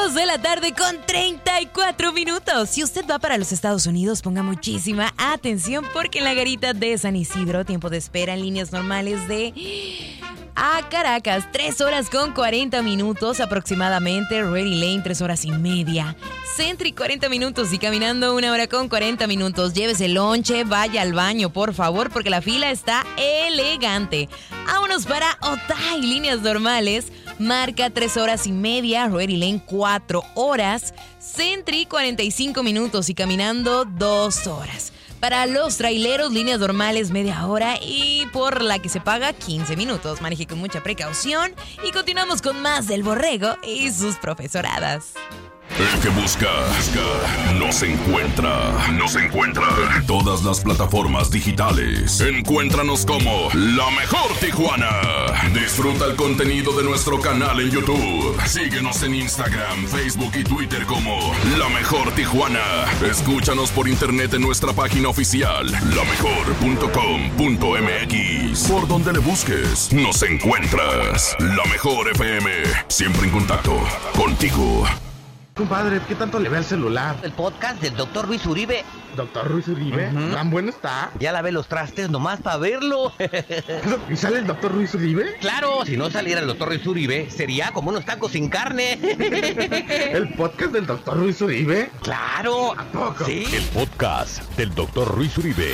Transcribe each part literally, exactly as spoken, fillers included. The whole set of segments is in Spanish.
dos de la tarde con treinta y cuatro minutos. Si usted va para los Estados Unidos, ponga muchísima atención porque en la garita de San Isidro, tiempo de espera en líneas normales de a Caracas, tres horas con cuarenta minutos aproximadamente. Ready Lane, tres horas y media. Sentry, cuarenta minutos y caminando una hora con cuarenta minutos. Llévese el lonche, vaya al baño, por favor, porque la fila está elegante. Vámonos para Otay, líneas normales. Marca tres horas y media. Ready Lane, cuatro horas. Sentry, cuarenta y cinco minutos y caminando dos horas. Para los traileros, líneas normales, media hora y por la que se paga quince minutos. Maneje con mucha precaución y continuamos con más del Borrego y sus profesoradas. El que busca, busca, nos encuentra, nos encuentra en todas las plataformas digitales. Encuéntranos como La Mejor Tijuana. Disfruta el contenido de nuestro canal en YouTube. Síguenos en Instagram, Facebook y Twitter como La Mejor Tijuana. Escúchanos por internet en nuestra página oficial, la mejor punto com punto m x. Por donde le busques, nos encuentras. La Mejor F M, siempre en contacto contigo. Compadre, ¿qué tanto le ve al celular? El podcast del doctor Luis Uribe. ¿Doctor Luis Uribe? Uh-huh. ¿Tan bueno está? Ya lavé los trastes nomás para verlo. ¿Y sale el doctor Luis Uribe? Claro, si no saliera el doctor Luis Uribe, sería como unos tacos sin carne. ¿El podcast del doctor Luis Uribe? Claro. ¿A poco? Sí. El podcast del doctor Luis Uribe.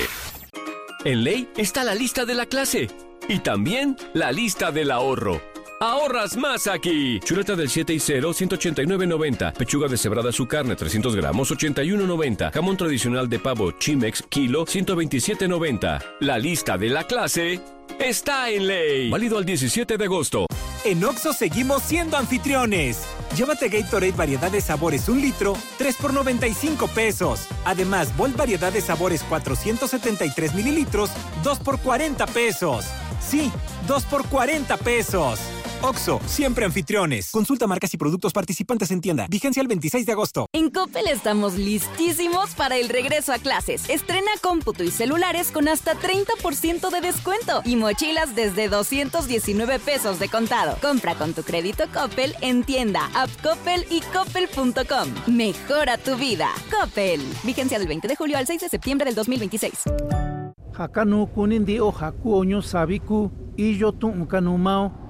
En Ley está la lista de la clase y también la lista del ahorro. ¡Ahorras más aquí! Chuleta del siete y cero, ciento ochenta y nueve noventa. Pechuga deshebrada su carne, trescientos gramos, ochenta y uno noventa. Jamón tradicional de pavo Chimex, kilo, ciento veintisiete noventa. La lista de la clase está en Ley. Válido al diecisiete de agosto. En Oxxo seguimos siendo anfitriones. Llévate Gatorade variedad de sabores un litro, tres por noventa y cinco pesos. Además, Volt variedad de sabores cuatrocientos setenta y tres mililitros, dos por cuarenta pesos. Sí, dos por cuarenta pesos. Oxxo, siempre anfitriones. Consulta marcas y productos participantes en tienda. Vigencia el veintiséis de agosto. En Coppel estamos listísimos para el regreso a clases. Estrena cómputo y celulares con hasta treinta por ciento de descuento y mochilas desde doscientos diecinueve pesos de contado. Compra con tu crédito Coppel en tienda, app Coppel y coppel punto com. Mejora tu vida. Coppel. Vigencia del veinte de julio al seis de septiembre del dos mil veintiséis. Hakanu kunindi o haku oño sabiku y yo tu ukanumao.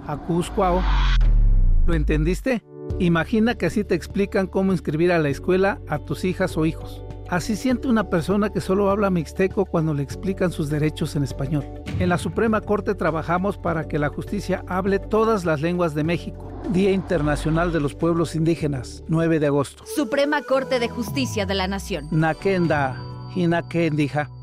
¿Lo entendiste? Imagina que así te explican cómo inscribir a la escuela a tus hijas o hijos. Así siente una persona que solo habla mixteco cuando le explican sus derechos en español. En la Suprema Corte trabajamos para que la justicia hable todas las lenguas de México. Día Internacional de los Pueblos Indígenas, nueve de agosto. Suprema Corte de Justicia de la Nación. Nakenda, Hinakendija.